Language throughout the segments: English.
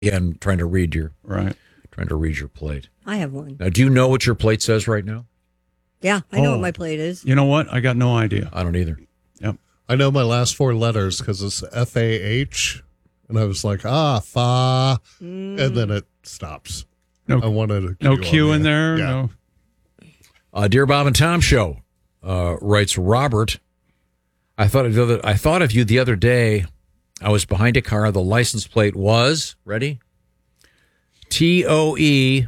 Again, trying to read your plate. I have one. Now, do you know what your plate says right now? Yeah, I know what my plate is. You know what? I got no idea. I don't either. Yep. I know my last four letters because it's FAH, and I was like, fa, and then it stops. No, I wanted no Q in there. Yeah. No. Dear Bob and Tom Show, writes Robert. I thought of you the other day. I was behind a car. The license plate was ready. TOESKR.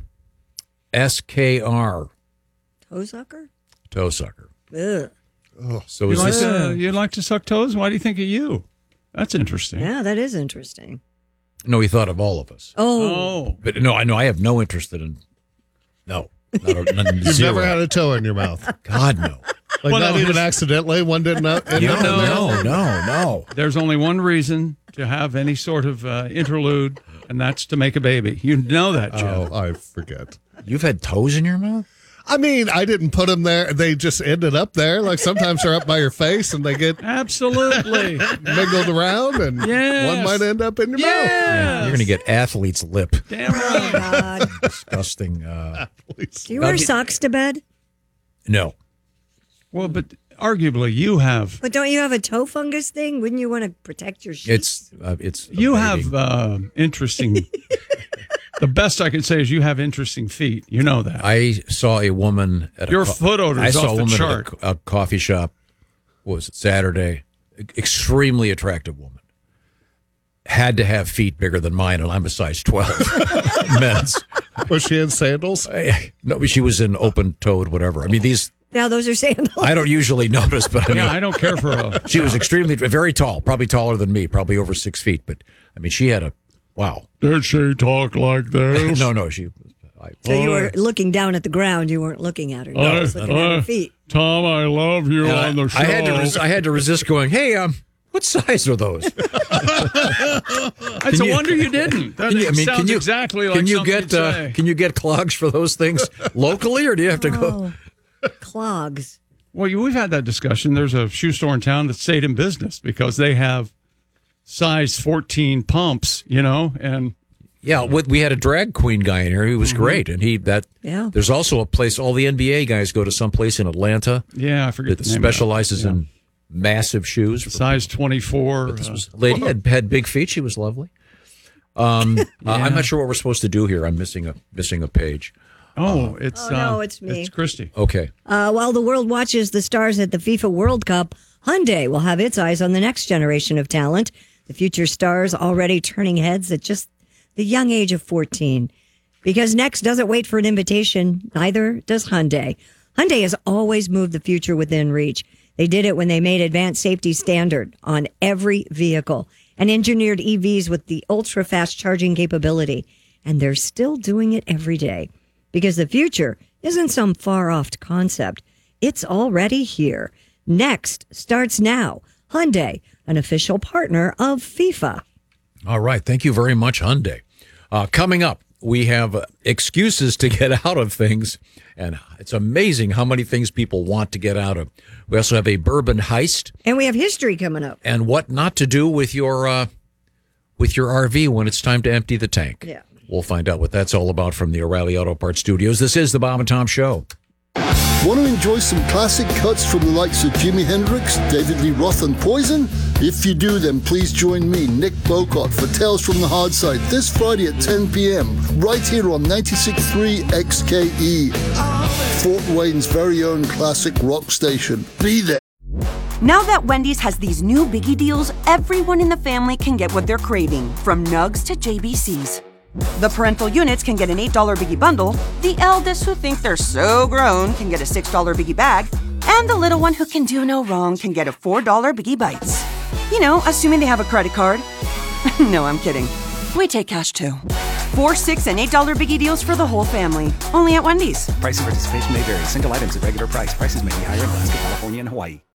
Toe sucker? Toe sucker. Ugh. Oh. So You like to suck toes? Why do you think of you? That's interesting. Yeah, that is interesting. No, he thought of all of us. Oh. But no, I know I have no interest in. No. You've never had a toe in your mouth. God, no. Like not even accidentally. One didn't know. No. There's only one reason to have any sort of interlude, and that's to make a baby. You know that, Jeff. Oh, I forget. You've had toes in your mouth? I mean, I didn't put them there. They just ended up there. Like sometimes they're up by your face and they get Absolutely mingled around, and one might end up in your mouth. Yeah, you're going to get athlete's lip. Damn right. God. Disgusting. Do you wear socks to bed? No. Well, but arguably you have. But don't you have a toe fungus thing? Wouldn't you want to protect your sheets? It's. You have interesting. The best I can say is you have interesting feet. You know that. I saw a woman at your foot odor is off the chart. At a coffee shop. What was it, Saturday? Extremely attractive woman. Had to have feet bigger than mine, and I'm a size 12 men's. Was she in sandals? No, she was in open-toed, whatever. I mean, these. Now those are sandals. I don't usually notice, but I mean, I don't care for her. She was very tall, probably taller than me, probably over 6 feet. But I mean, she had a. Wow. Did she talk like this? No, she. So you were looking down at the ground. You weren't looking at her. You were just looking at her feet. Tom, I love you on the show. I had to resist going, hey, what size are those? It's a wonder you didn't. That sounds exactly like something you'd say. Can you get clogs for those things locally, or do you have to go? Clogs. Well, we've had that discussion. There's a shoe store in town that stayed in business because they have size 14 pumps, and yeah, we had a drag queen guy in here. He was great, and there's also a place all the NBA guys go to, some place in Atlanta. Yeah, I forget that the name specializes in massive shoes, size 24. This lady had big feet. She was lovely. I'm not sure what we're supposed to do here. I'm missing a page. It's me. It's Christy. Okay. While the world watches the stars at the FIFA World Cup, Hyundai will have its eyes on the next generation of talent. The future stars already turning heads at just the young age of 14. Because Next doesn't wait for an invitation, neither does Hyundai. Hyundai has always moved the future within reach. They did it when they made advanced safety standard on every vehicle and engineered EVs with the ultra-fast charging capability. And they're still doing it every day. Because the future isn't some far-off concept. It's already here. Next starts now. Hyundai, an official partner of FIFA. All right. Thank you very much, Hyundai. Coming up, we have excuses to get out of things, and it's amazing how many things people want to get out of. We also have a bourbon heist. And we have history coming up. And what not to do with your RV when it's time to empty the tank. Yeah. We'll find out what that's all about from the O'Reilly Auto Parts Studios. This is the Bob and Tom Show. Want to enjoy some classic cuts from the likes of Jimi Hendrix, David Lee Roth, and Poison? If you do, then please join me, Nick Bocott, for Tales from the Hard Side this Friday at 10 p.m. right here on 96.3 XKE, Fort Wayne's very own classic rock station. Be there. Now that Wendy's has these new biggie deals, everyone in the family can get what they're craving, from nugs to JBCs. The parental units can get an $8 biggie bundle, the eldest who think they're so grown can get a $6 biggie bag, and the little one who can do no wrong can get a $4 biggie bites. You know, assuming they have a credit card. No, I'm kidding. We take cash too. 4, $6, and $8 biggie deals for the whole family. Only at Wendy's. Price and participation may vary. Single items at regular price. Prices may be higher in Alaska, California, and Hawaii.